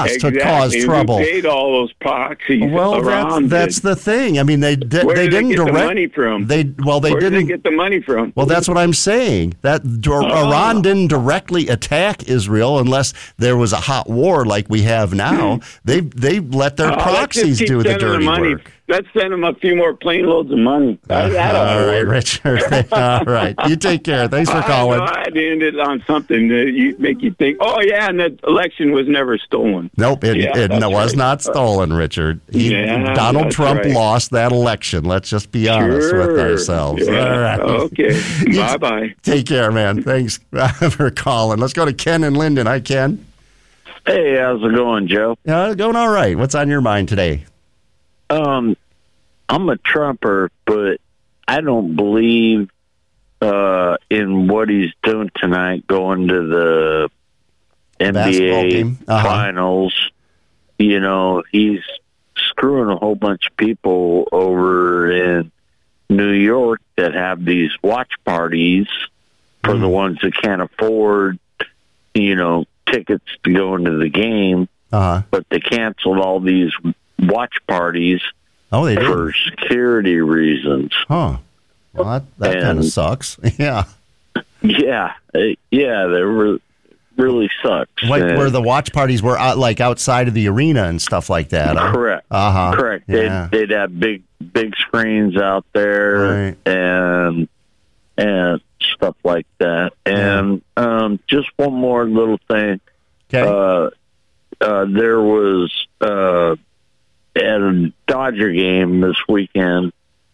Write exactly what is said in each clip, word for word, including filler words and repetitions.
lost exactly. to cause trouble. Who paid all those proxies well, around that's, that's the thing. I mean, they did. Where they did didn't they get direct the money from? They well, they Where didn't did they get the money from? Well, that's what I'm saying. That oh. Iran didn't directly attack Israel unless there was a hot war like we have now. they they let their oh, proxies do the dirty money. work. Let's send them a few more plane loads of money. Uh, all right, Richard. All right. You take care. Thanks for calling. I, know, I had to end it on something that you make you think, oh, yeah, and the election was never stolen. Nope, it, yeah, it was right. not stolen, Richard. He, yeah, Donald Trump right. lost that election. Let's just be honest sure. with ourselves. Yeah. All right. Okay. Bye-bye. Take care, man. Thanks for calling. Let's go to Ken and Linden. Hi, Ken. Hey, how's it going, Joe? Uh, going all right. What's on your mind today? Um, I'm a Trumper, but I don't believe uh, in what he's doing tonight, going to the N B A uh-huh. finals. You know, he's screwing a whole bunch of people over in New York that have these watch parties for mm. the ones that can't afford, you know, tickets to go into the game. Uh-huh. But they canceled all these watch parties. Oh, they did? For security reasons. Huh. Well, that, that kind of sucks. Yeah. Yeah. Yeah, they were really sucks. Like and where the watch parties were out, like outside of the arena and stuff like that. Huh? Correct. Uh-huh. Correct. Yeah. They'd, they'd have big big screens out there right. and and stuff like that. And yeah. um, just one more little thing. Okay. Uh, uh, there was... Uh, at a Dodger game this weekend,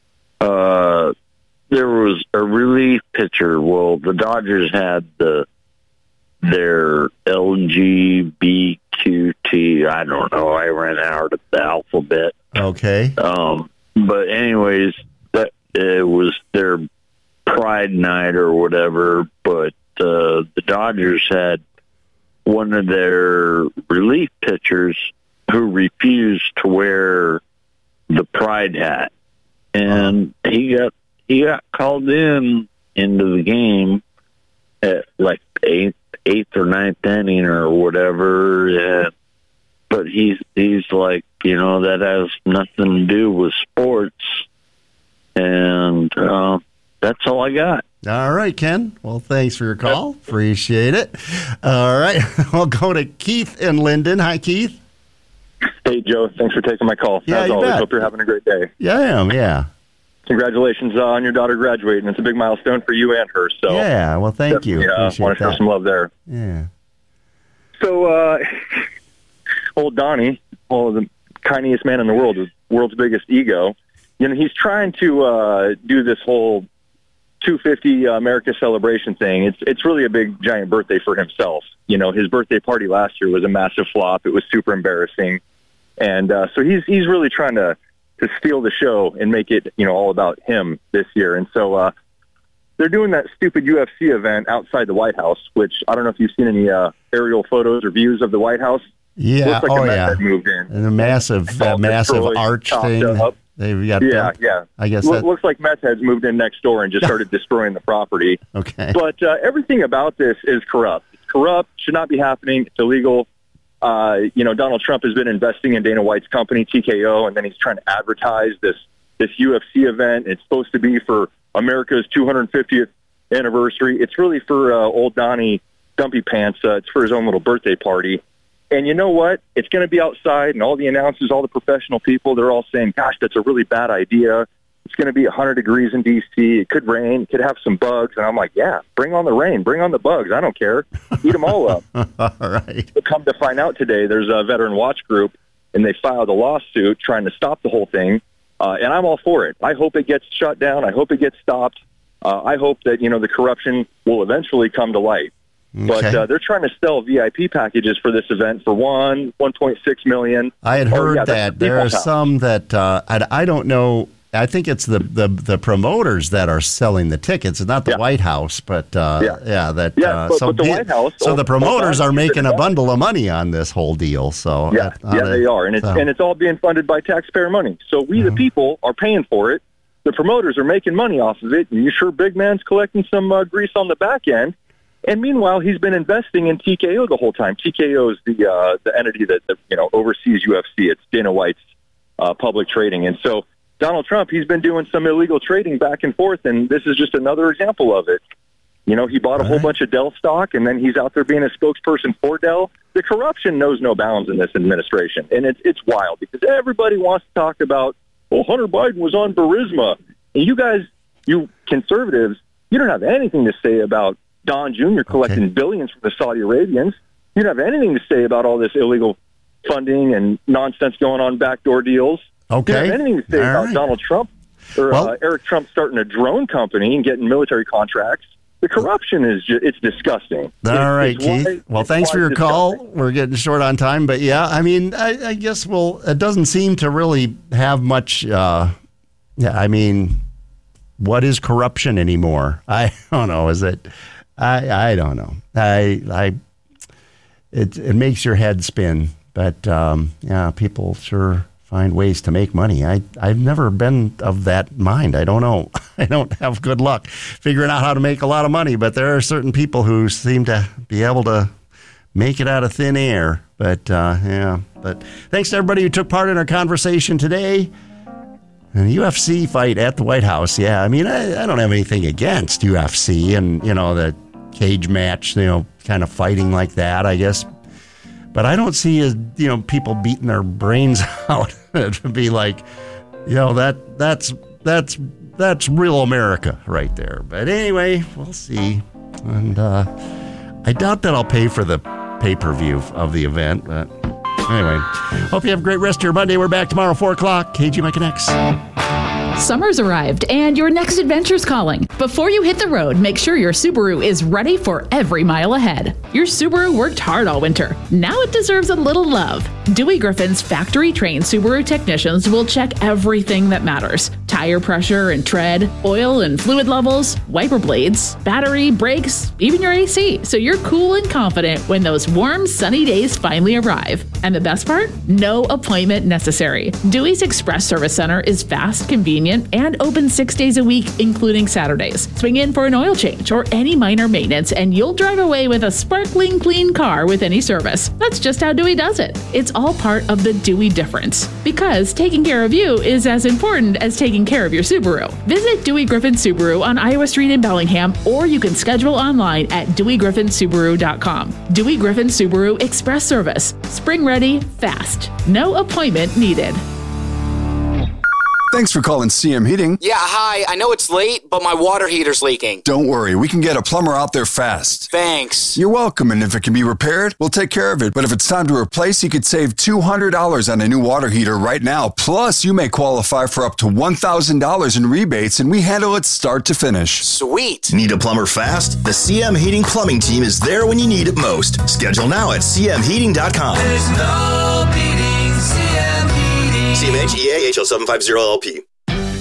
uh, there was a relief pitcher. Well, the Dodgers had the their L G B Q T. I don't know. I ran out of the alphabet. Okay. Um, but anyways, that it was their Pride Night or whatever. But uh, the Dodgers had one of their relief pitchers who refused to wear the Pride hat, and oh. he got he got called in into the game at like eighth eighth or ninth inning or whatever. And, but he's he's like, you know, that has nothing to do with sports, and uh, that's all I got. All right, Ken. Well, thanks for your call. Yep. Appreciate it. All right, we'll go to Keith in Linden. Hi, Keith. Hey, Joe. Thanks for taking my call. Yeah, As you always, bet. Hope you're having a great day. Yeah, I am, yeah. Congratulations uh, on your daughter graduating. It's a big milestone for you and her. So yeah, well, thank you. Yeah, uh, want to show some love there. Yeah. So, uh, old Donnie, well, the kindest man in the world, the world's biggest ego, you know, he's trying to uh, do this whole two fifty uh, America celebration thing. It's it's really a big, giant birthday for himself. You know, his birthday party last year was a massive flop. It was super embarrassing. And uh, so he's he's really trying to, to steal the show and make it, you know, all about him this year. And so uh, they're doing that stupid U F C event outside the White House, which I don't know if you've seen any uh, aerial photos or views of the White House. Yeah, looks like oh a meth yeah. head moved in. And a massive, uh, massive destroyed, arch thing. Up. They've got yeah, built. yeah. I guess L- that looks like meth heads moved in next door and just started destroying the property. Okay. But uh, everything about this is corrupt. It's corrupt. Should not be happening. It's illegal. Uh, you know, Donald Trump has been investing in Dana White's company, T K O, and then he's trying to advertise this this U F C event. It's supposed to be for America's two hundred fiftieth anniversary. It's really for uh, old Donnie Dumpy Pants. Uh, it's for his own little birthday party. And you know what? It's going to be outside, and all the announcers, all the professional people, they're all saying, gosh, that's a really bad idea. It's going to be one hundred degrees in D C. It could rain. It could have some bugs. And I'm like, yeah, bring on the rain. Bring on the bugs. I don't care. Eat them all up. All right. But come to find out today, there's a veteran watch group, and they filed a lawsuit trying to stop the whole thing. Uh, and I'm all for it. I hope it gets shut down. I hope it gets stopped. Uh, I hope that, you know, the corruption will eventually come to light. Okay. But uh, they're trying to sell V I P packages for this event for one, one point six million. I had heard oh, yeah, that there are house. some that uh, I, I don't know. I think it's the, the, the promoters that are selling the tickets. It's not the yeah. White House, but uh, yeah. yeah, that. Yeah, uh, but, so but the the, White House. So the promoters are making a bundle. bundle of money on this whole deal. So yeah, uh, yeah, they are, and it's so. and it's all being funded by taxpayer money. So we, Uh-huh. the people, are paying for it. The promoters are making money off of it, and you sure big man's collecting some uh, grease on the back end. And meanwhile, he's been investing in T K O the whole time. T K O is the uh, the entity that, that you know oversees U F C. It's Dana White's uh, public trading. And so Donald Trump, he's been doing some illegal trading back and forth, and this is just another example of it. You know, he bought a All whole right. bunch of Dell stock, and then he's out there being a spokesperson for Dell. The corruption knows no bounds in this administration, and it's it's wild because everybody wants to talk about, well, Hunter Biden was on Burisma. And you guys, you conservatives, you don't have anything to say about Don Junior collecting Okay. billions from the Saudi Arabians. You don't have anything to say about all this illegal funding and nonsense going on, backdoor deals. Okay. You don't have anything to say All about right. Donald Trump or Well- uh, Eric Trump starting a drone company and getting military contracts. The corruption is just, it's disgusting. All It's- right, it's Keith. why- well, it's thanks why for your it's call. disgusting. We're getting short on time, but yeah, I mean, I, I guess, well, it doesn't seem to really have much. Uh, yeah, I mean, what is corruption anymore? I don't know. Is it? I I don't know. I I it it makes your head spin, but um, yeah, people sure find ways to make money. I I've never been of that mind. I don't know. I don't have good luck figuring out how to make a lot of money, but there are certain people who seem to be able to make it out of thin air. But uh, yeah, but thanks to everybody who took part in our conversation today. And the U F C fight at the White House, yeah. I mean, I, I don't have anything against U F C and, you know, the cage match, you know, kind of fighting like that, I guess. But I don't see, as, you know, people beating their brains out to be like, you know, that that's that's that's real America right there. But anyway, we'll see. And uh, I doubt that I'll pay for the pay-per-view of the event, but anyway, hope you have a great rest of your Monday. We're back tomorrow, four o'clock. K G M I Connects. Summer's arrived and your next adventure's calling. Before you hit the road, make sure your Subaru is ready for every mile ahead. Your Subaru worked hard all winter. Now it deserves a little love. Dewey Griffin's factory-trained Subaru technicians will check everything that matters. Tire pressure and tread, oil and fluid levels, wiper blades, battery, brakes, even your A C, so you're cool and confident when those warm, sunny days finally arrive. And the best part? No appointment necessary. Dewey's Express Service Center is fast, convenient, and open six days a week, including Saturdays. Swing in for an oil change or any minor maintenance, and you'll drive away with a sparkling clean car with any service. That's just how Dewey does it. It's all part of the Dewey difference. Because taking care of you is as important as taking care of your Subaru. Visit Dewey Griffin Subaru on Iowa Street in Bellingham, or you can schedule online at dewey griffin subaru dot com. Dewey Griffin Subaru Express Service. Spring ready, fast. No appointment needed. Thanks for calling C M Heating. Yeah, hi. I know it's late, but my water heater's leaking. Don't worry, we can get a plumber out there fast. Thanks. You're welcome, and if it can be repaired, we'll take care of it. But if it's time to replace, you could save two hundred dollars on a new water heater right now. Plus, you may qualify for up to one thousand dollars in rebates, and we handle it start to finish. Sweet. Need a plumber fast? The C M Heating Plumbing Team is there when you need it most. Schedule now at c m heating dot com. There's no beating C M Heating. C M H E A H L seven fifty L L P.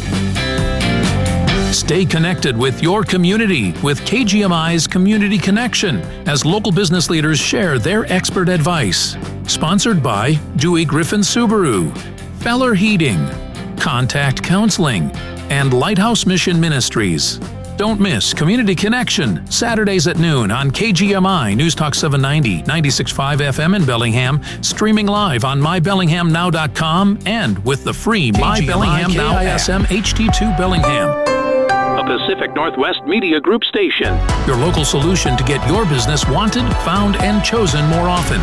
Stay connected with your community with K G M I's Community Connection as local business leaders share their expert advice. Sponsored by Dewey Griffin Subaru, Feller Heating, Contact Counseling, and Lighthouse Mission Ministries. Don't miss Community Connection, Saturdays at noon on K G M I News Talk seven ninety, ninety-six point five F M in Bellingham, streaming live on my bellingham now dot com and with the free My Bellingham Now I S M H T two Bellingham. A Pacific Northwest Media Group station. Your local solution to get your business wanted, found, and chosen more often.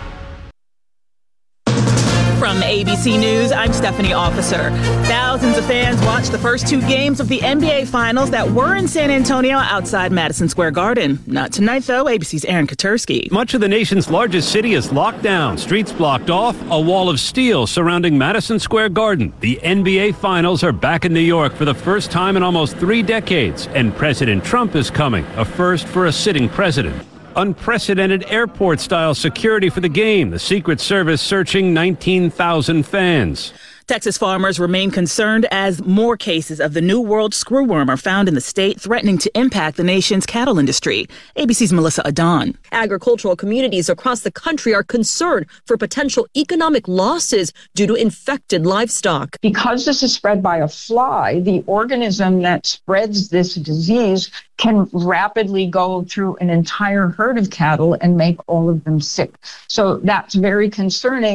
From A B C News, I'm Stephanie Officer. Thousands of fans watched the first two games of the N B A Finals that were in San Antonio outside Madison Square Garden. Not tonight, though. A B C's Aaron Katursky. Much of the nation's largest city is locked down, streets blocked off, a wall of steel surrounding Madison Square Garden. The N B A Finals are back in New York for the first time in almost three decades, and President Trump is coming, a first for a sitting president. Unprecedented airport-style security for the game. The Secret Service searching nineteen thousand fans. Texas farmers remain concerned as more cases of the New World screwworm are found in the state, threatening to impact the nation's cattle industry. A B C's Melissa Adon. Agricultural communities across the country are concerned for potential economic losses due to infected livestock. Because this is spread by a fly, the organism that spreads this disease can rapidly go through an entire herd of cattle and make all of them sick. So that's very concerning.